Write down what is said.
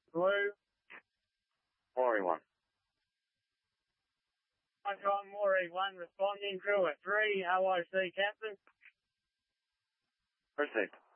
Blue. Maury 1. Icon Maury 1 responding, crew at 3, OIC captain. Received.